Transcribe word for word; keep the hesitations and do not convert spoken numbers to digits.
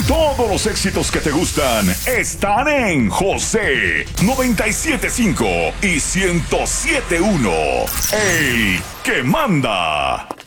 Todos los éxitos que te gustan están en José noventa y siete punto cinco y ciento siete punto uno. El que manda.